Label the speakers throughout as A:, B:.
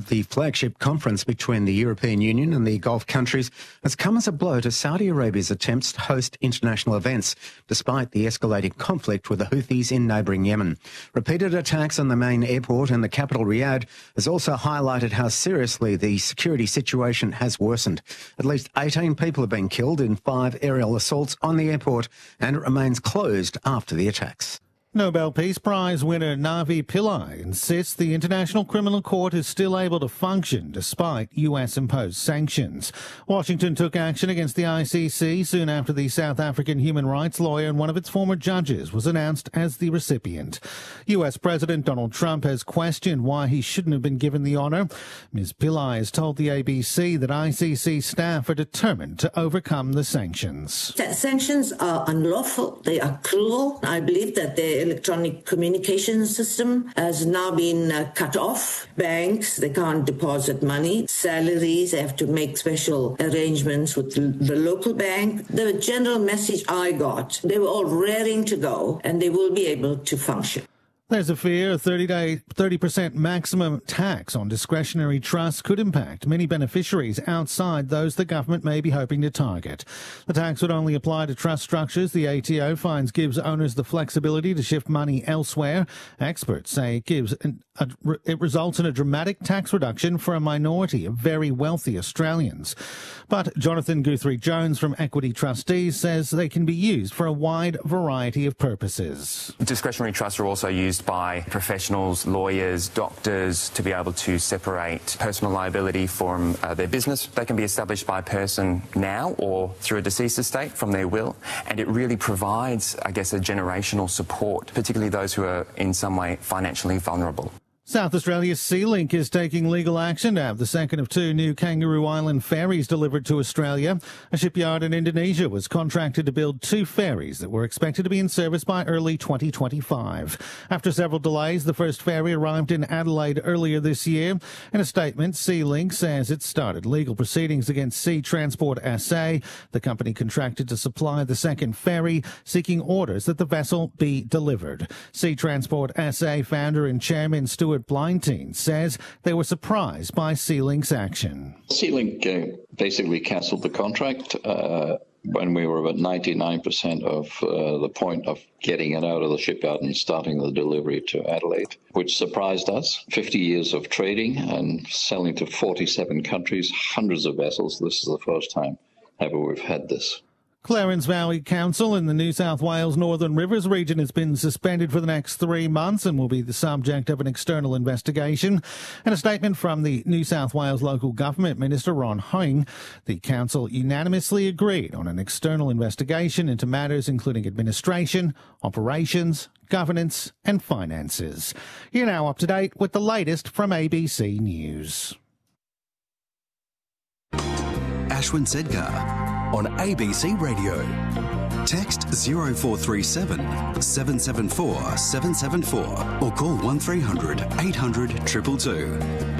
A: of the flagship conference between the European Union and the Gulf countries has come as a blow to Saudi Arabia's attempts to host international events, despite the escalating conflict with the Houthis in neighbouring Yemen. Repeated attacks on the main airport in the capital, Riyadh, has also highlighted how seriously the security situation has worsened. At least 18 people have been killed in 5 aerial assaults on the airport, and it remains closed after the attacks.
B: Nobel Peace Prize winner Navi Pillai insists the International Criminal Court is still able to function despite US-imposed sanctions. Washington took action against the ICC soon after the South African human rights lawyer and one of its former judges was announced as the recipient. US President Donald Trump has questioned why he shouldn't have been given the honour. Ms. Pillai has told the ABC that ICC staff are determined to overcome the sanctions.
C: Sanctions are unlawful. They are cruel. I believe that the electronic communication system has now been cut off. Banks, they can't deposit money. Salaries, they have to make special arrangements with the local bank. The general message I got, they were all raring to go and they will be able to function.
B: There's a fear a 30% maximum tax on discretionary trusts could impact many beneficiaries outside those the government may be hoping to target. The tax would only apply to trust structures. The ATO finds gives owners the flexibility to shift money elsewhere. Experts say it results in a dramatic tax reduction for a minority of very wealthy Australians. But Jonathan Guthrie-Jones from Equity Trustees says they can be used for a wide variety of purposes.
D: Discretionary trusts are also used by professionals, lawyers, doctors to be able to separate personal liability from their business. They can be established by a person now or through a deceased estate from their will, and it really provides, I guess, a generational support, particularly those who are in some way financially vulnerable.
B: South Australia's SeaLink is taking legal action to have the second of 2 new Kangaroo Island ferries delivered to Australia. A shipyard in Indonesia was contracted to build 2 ferries that were expected to be in service by early 2025. After several delays, the first ferry arrived in Adelaide earlier this year. In a statement, SeaLink says it started legal proceedings against Sea Transport SA, the company contracted to supply the second ferry, seeking orders that the vessel be delivered. Sea Transport SA founder and chairman Stuart Blindteen says they were surprised by SeaLink's action.
E: SeaLink basically cancelled the contract when we were about 99% of the point of getting it out of the shipyard and starting the delivery to Adelaide, which surprised us. 50 years of trading and selling to 47 countries, hundreds of vessels. This is the first time ever we've had this.
B: Clarence Valley Council in the New South Wales Northern Rivers region has been suspended for the next 3 months and will be the subject of an external investigation. In a statement from the New South Wales Local Government Minister Ron Hoying, the council unanimously agreed on an external investigation into matters including administration, operations, governance and finances. You're now up to date with the latest from ABC News.
F: Ashwin Sedgar on ABC Radio. Text 0437 774 774 or call 1300 800 222.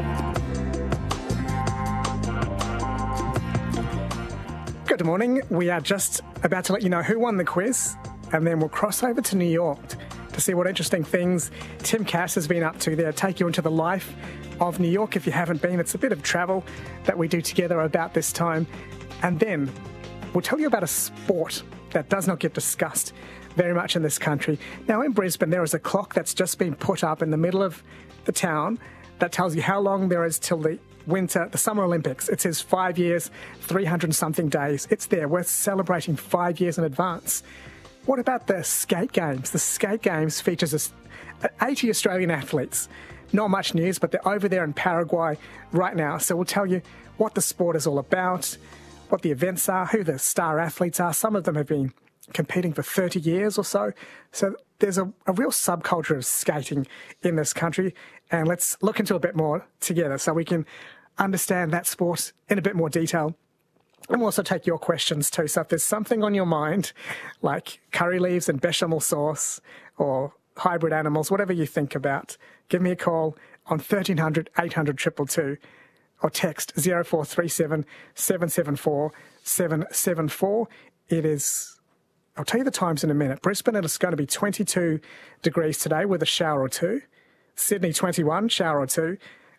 G: Good morning. We are just about to let you know who won the quiz, and then we'll cross over to New York to see what interesting things Tim Cass has been up to there. Take you into the life of New York if you haven't been. It's a bit of travel that we do together about this time. And then we'll tell you about a sport that does not get discussed very much in this country. Now, in Brisbane, there is a clock that's just been put up in the middle of the town that tells you how long there is till the Summer Olympics. It says 5 years, 300-something days. It's there. We're celebrating 5 years in advance. What about the skate games? The skate games features 80 Australian athletes. Not much news, but they're over there in Paraguay right now. So we'll tell you what the sport is all about, what the events are, who the star athletes are. Some of them have been competing for 30 years or so. So there's a real subculture of skating in this country. And let's look into a bit more together so we can understand that sport in a bit more detail. And we'll also take your questions too. So if there's something on your mind, like curry leaves and bechamel sauce or hybrid animals, whatever you think about, give me a call on 1300 800 222 or text 0437 774 774. It is, I'll tell you the times in a minute. Brisbane, it's going to be 22 degrees today with a shower or two. Sydney, 21, shower or two.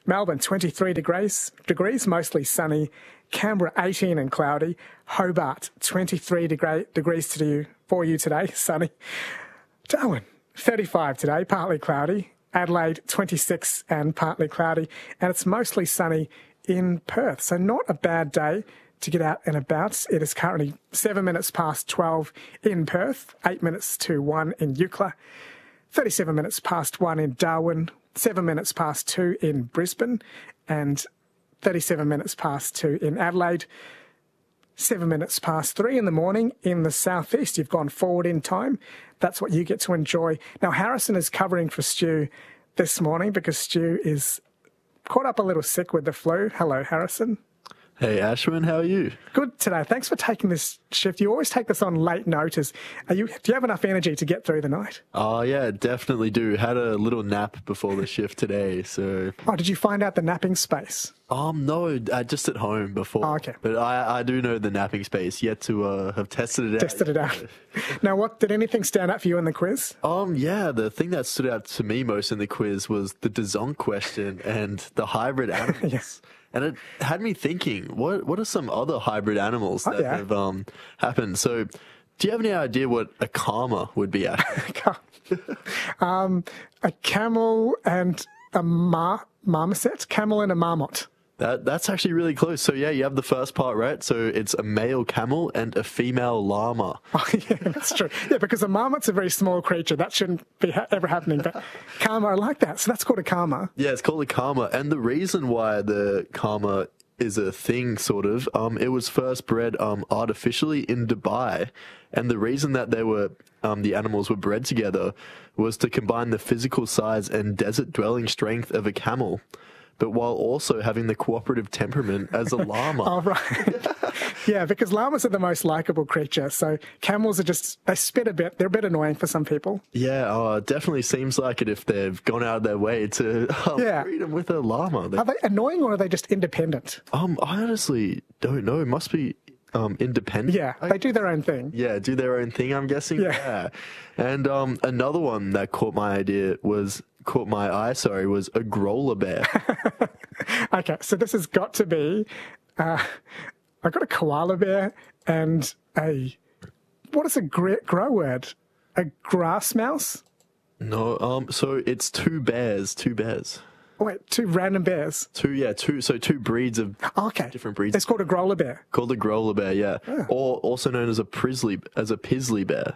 G: Melbourne, 23 degrees, mostly sunny. Canberra, 18 and cloudy. Hobart, 23 degrees for you today, sunny. Darwin, 35 today, partly cloudy. Adelaide, 26 and partly cloudy. And it's mostly sunny in Perth. So not a bad day to get out and about. It is currently 7 minutes past 12 in Perth, 8 minutes to 1 in Eucla, 37 minutes past 1 in Darwin, 7 minutes past 2 in Brisbane, and 37 minutes past 2 in Adelaide. 7 minutes past 3 in the morning in the southeast. You've gone forward in time. That's what you get to enjoy. Now, Harrison is covering for Stu this morning because Stu is caught up a little sick with the flu. Hello, Harrison.
H: Hey, Ashwin, how are you?
G: Good today. Thanks for taking this shift. You always take this on late notice. Do you have enough energy to get through the night?
H: Oh, yeah, definitely do. Had a little nap before the shift today, so...
G: Oh, did you find out the napping space?
H: No, just at home before.
G: Oh, okay.
H: But I do know the napping space, yet to have tested it out.
G: Now, did anything stand out for you in the quiz?
H: Yeah, the thing that stood out to me most in the quiz was the Dzonk question and the hybrid animals.
G: Yes.
H: And it had me thinking, what are some other hybrid animals that have happened? So, do you have any idea what a karma would be? A
G: camel and a marmoset? Camel and a marmot.
H: That's actually really close. So, yeah, you have the first part, right? So, it's a male camel and a female llama.
G: Oh, yeah, that's true. Yeah, because a marmot's a very small creature. That shouldn't be ever happening. But karma, I like that. So that's called a karma.
H: Yeah, it's called a karma. And the reason why the karma is a thing, sort of, it was first bred artificially in Dubai. And the reason that they were the animals were bred together was to combine the physical size and desert-dwelling strength of a camel, but while also having the cooperative temperament as a llama.
G: Oh, right. Yeah, because llamas are the most likable creature. So camels they spit a bit. They're a bit annoying for some people.
H: Yeah, it definitely seems like it if they've gone out of their way to breed them with a llama.
G: Are they annoying or are they just independent?
H: I honestly don't know. It must be independent.
G: Yeah, they do their own thing.
H: Yeah, do their own thing, I'm guessing. Yeah. And another one that caught my eye, was a growler bear.
G: Okay, so this has got to be, I've got a koala bear and what is a grow word? A grass mouse?
H: No, so it's two bears.
G: Oh, wait, two random bears?
H: Two breeds of different breeds.
G: It's called a growler bear.
H: Called a growler bear, yeah. Or also known as a pizzly bear.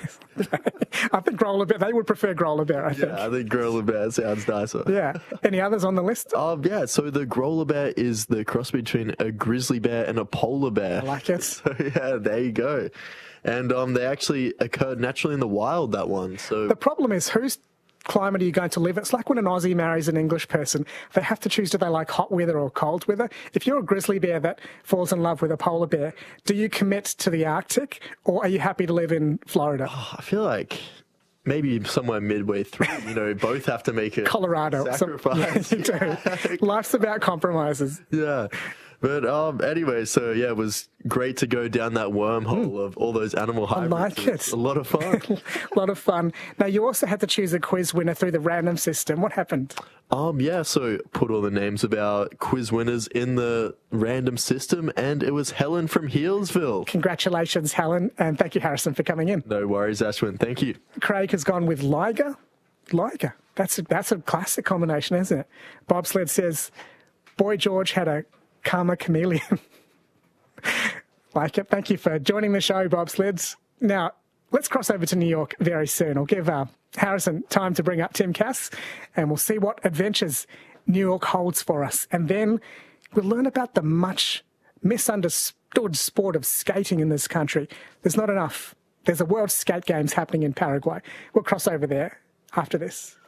G: I think growler bear, they would prefer growler bear, I think.
H: Yeah, I think growler bear sounds nicer.
G: Yeah. Any others on the list?
H: Yeah, so the growler bear is the cross between a grizzly bear and a polar bear.
G: I like it.
H: So, yeah, there you go. And they actually occurred naturally in the wild, that one. So
G: the problem is, whose climate are you going to live in? It's like when an Aussie marries an English person. They have to choose, do they like hot weather or cold weather? If you're a grizzly bear that falls in love with a polar bear, do you commit to the Arctic or are you happy to live in Florida?
H: I feel like maybe somewhere midway through, both have to make a
G: Colorado
H: sacrifice.
G: Yeah, you do. Life's about compromises.
H: Yeah. But anyway, so yeah, it was great to go down that wormhole of all those animal hybrids.
G: I like it.
H: A lot of fun.
G: A lot of fun. Now, you also had to choose a quiz winner through the random system. What happened?
H: Yeah, so put all the names of our quiz winners in the random system, and it was Helen from Healesville.
G: Congratulations, Helen, and thank you, Harrison, for coming in.
H: No worries, Ashwin. Thank you.
G: Craig has gone with Liger. That's a classic combination, isn't it? Bobsled says, Boy George had a karma chameleon. Like it. Thank you for joining the show, Bobsleds. Now, let's cross over to New York very soon. I'll give Harrison time to bring up Tim Cass, and we'll see what adventures New York holds for us. And then we'll learn about the much misunderstood sport of skating in this country. There's not enough. There's a World Skate Games happening in Paraguay. We'll cross over there after this.